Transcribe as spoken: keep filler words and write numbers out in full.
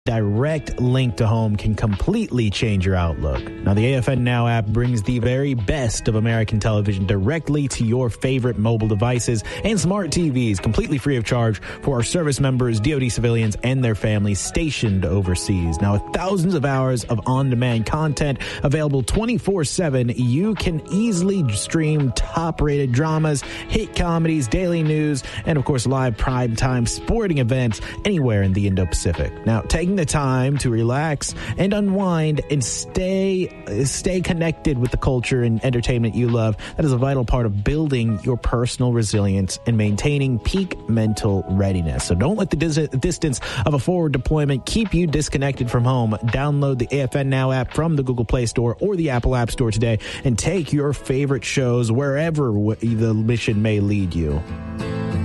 direct link to home can completely change your outlook. Now, the A F N Now app brings the very best of American television directly to your favorite mobile devices and smart T Vs, completely free of charge for our service members, D O D civilians, and their families stationed overseas. Now, with thousands of hours of on-demand content available twenty-four seven, you can easily stream top-rated dramas, hit comedies, daily news, and, of course, live primetime sporting events anywhere in the Indo-Pacific. Now, taking the time to relax and unwind and stay stay connected with the culture and entertainment you love, that is a vital part of building your personal resilience and maintaining peak mental readiness. So don't let the dis- distance of a forward deployment keep you disconnected from home. Download the A F N Now app from the Google Play Store or the Apple App Store today and take your favorite shows wherever w- the mission may lead you.